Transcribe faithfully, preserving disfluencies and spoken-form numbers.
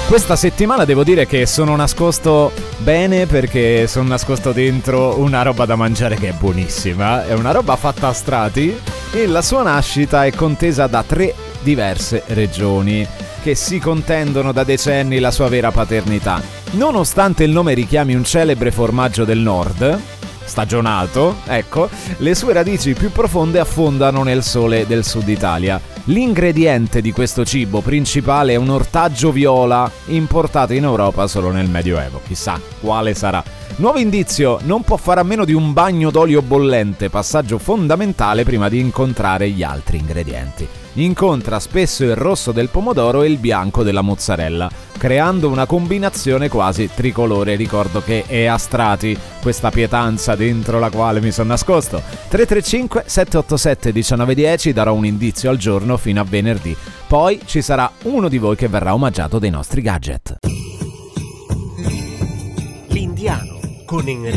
Questa settimana devo dire che sono nascosto bene, perché sono nascosto dentro una roba da mangiare che è buonissima. È una roba fatta a strati e la sua nascita è contesa da tre diverse regioni che si contendono da decenni la sua vera paternità. Nonostante il nome richiami un celebre formaggio del nord, stagionato, ecco, le sue radici più profonde affondano nel sole del sud Italia. L'ingrediente di questo cibo principale è un ortaggio viola importato in Europa solo nel Medioevo. Chissà quale sarà. Nuovo indizio: non può fare a meno di un bagno d'olio bollente, passaggio fondamentale prima di incontrare gli altri ingredienti. Incontra spesso il rosso del pomodoro e il bianco della mozzarella, creando una combinazione quasi tricolore. Ricordo che è a strati questa pietanza dentro la quale mi sono nascosto. tre tre cinque sette otto sette uno nove uno zero, darò un indizio al giorno fino a venerdì. Poi ci sarà uno di voi che verrà omaggiato dei nostri gadget. L'Indiano con Enrico